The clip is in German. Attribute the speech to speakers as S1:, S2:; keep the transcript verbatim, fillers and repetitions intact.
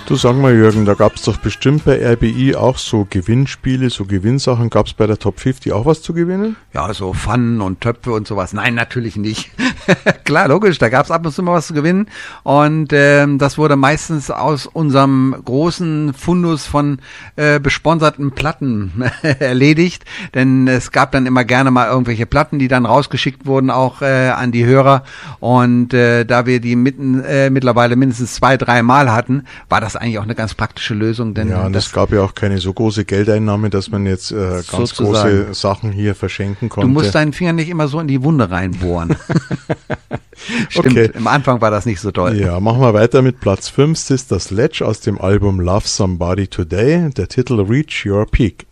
S1: Du, sag mal Jürgen, da gab es doch bestimmt bei R B I auch so Gewinnspiele, so Gewinnsachen. Gab es bei der Top fünfzig auch was zu gewinnen?
S2: Ja, so Pfannen und Töpfe und sowas. Nein, natürlich nicht. Klar, logisch, da gab es ab und zu mal was zu gewinnen. Und ähm, das wurde meistens aus unserem großen Fundus von äh, besponserten Platten erledigt. Denn es gab dann immer gerne mal irgendwelche Platten, die dann rausgeschickt wurden, auch äh, an die Hörer. Und äh, da wir die mitten, äh, mittlerweile mindestens zwei, drei Mal hatten, war das eigentlich auch eine ganz praktische Lösung. Denn
S1: ja, und es gab ja auch keine so große Geldeinnahme, dass man jetzt äh, ganz
S2: sozusagen
S1: große Sachen hier verschenken konnte.
S2: Du musst deinen Finger nicht immer so in die Wunde reinbohren. Stimmt,
S1: okay.
S2: Am Anfang war das nicht so toll.
S1: Ja, machen wir weiter mit Platz fünf. Sister Sledge aus dem Album Love Somebody Today, der Titel Reach Your Peak.